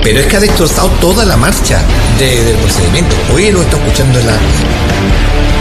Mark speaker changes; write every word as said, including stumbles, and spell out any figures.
Speaker 1: pero es que ha destrozado toda la marcha de, del procedimiento. Hoy lo está escuchando en la...